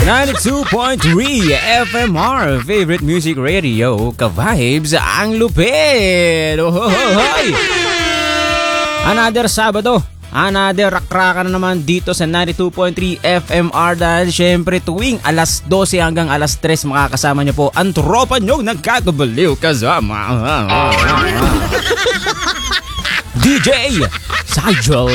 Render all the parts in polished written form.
92.3 FMR, favorite music radio, ka-vibes ang lupit. Ohohoy! Another Sabado, another rakraka na naman dito sa 92.3 FMR dahil syempre tuwing alas 12 hanggang alas 3 makakasama niyo po ang tropa niyong nagkakabaliw kasama. DJ Sigel.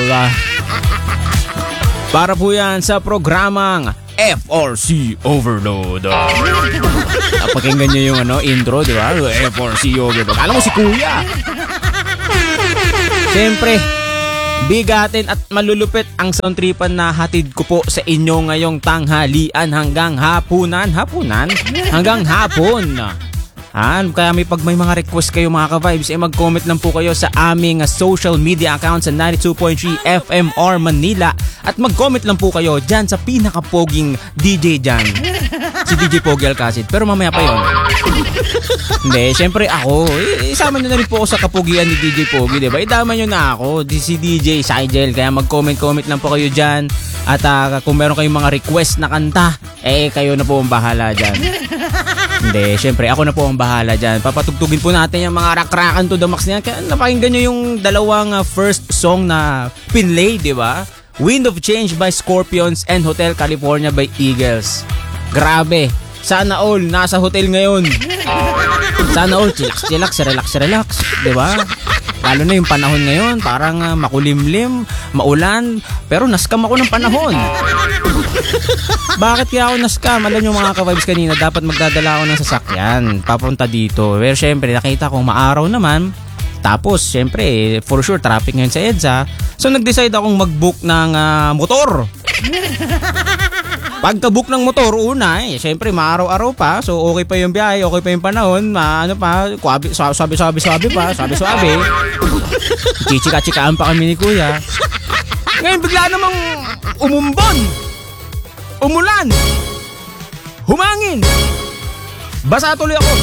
Para po yan sa programang FRC Overload. Napakinggan nyo yung intro, di ba? FRC Overload. Alam mo si Kuya. Siyempre, bigatin at malulupit ang sound tripan na hatid ko po sa inyo ngayong tanghalian hanggang hapunan. Hanggang hapon. Kaya may mga request kayo mga ka-vibes, mag-comment lang po kayo sa aming social media account sa 92.3 FMR Manila at mag-comment lang po kayo dyan sa pinaka-poging DJ dyan. Si DJ Pogi Alcacid. Pero mamaya pa yun. Hindi, syempre ako. Isama nyo na rin po ako sa kapugian ni DJ Pogi, diba? Idama nyo na ako, si DJ Sigel. Kaya mag-comment lang po kayo dyan. At kung meron kayong mga request na kanta, kayo na po ang bahala dyan. Hindi, syempre ako na po ang bahala dyan. Papatugtugin po natin yung mga rakrakan to the max niyan. Kaya napakinggan nyo yung dalawang first song na pinlay, di ba? Wind of Change by Scorpions and Hotel California by Eagles. Grabe. Sana all nasa hotel ngayon. Sana all chillax, relax, di ba? Lalo na yung panahon ngayon, parang makulimlim, maulan, pero naskam ako ng panahon. Bakit kaya ako naskam? Alam nyo mga ka-vibes kanina, dapat magdadala ako ng sasakyan papunta dito. Pero syempre, nakita ko maaraw naman. Tapos, syempre, for sure, traffic ngayon sa EDSA. So, nag-decide akong mag-book ng motor. Pagka-book ng motor, una syempre, maaraw-araw pa. So, okay pa yung biyahe, okay pa yung panahon. Sabi-sabi pa. Chichika-chikaan pa kami ni Kuya. Ngayon, bigla namang umumbon. Umulan. Humangin. Basa tuloy ako.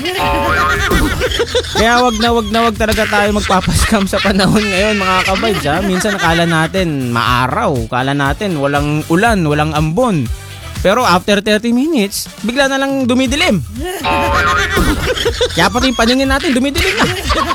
Kaya wag na wag talaga tayo magpapaskam sa panahon ngayon mga ka-vibes. Minsan akala natin maaraw, akala natin walang ulan, walang ambon. Pero after 30 minutes, bigla na lang dumidilim. Kaya pati yung paningin natin dumidilim na.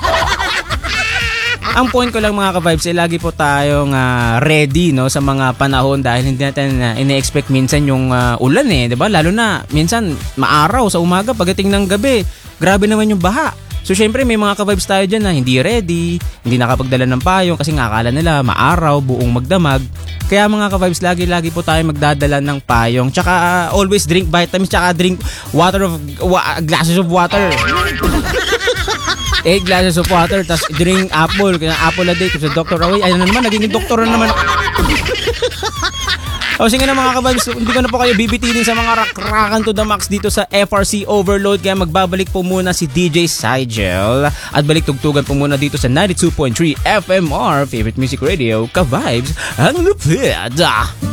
Ang point ko lang mga ka-vibes, lagi po tayong ready sa mga panahon dahil hindi natin ine-expect minsan yung ulan diba? Lalo na minsan maaraw sa umaga pagdating ng gabi. Grabe naman yung baha. So syempre may mga ka-vibes tayo dyan na hindi ready, hindi nakapagdala ng payong kasi nga akala nila maaraw, buong magdamag. Kaya mga ka-vibes, lagi po tayo magdadala ng payong. Tsaka always drink vitamins, tsaka drink glasses of water. 8 glasses of water, tas drink apple a day kasi Dr. Away, ayun na naman, naging doktor na naman. O sige na mga kabals, hindi ko na po kayo bibitinin sa mga rakrakan to the max dito sa FRC Overload. Kaya magbabalik po muna si DJ Sigel at balik tugtugan po muna dito sa 92.3 FMR, favorite music radio, ka-vibes ang lupit.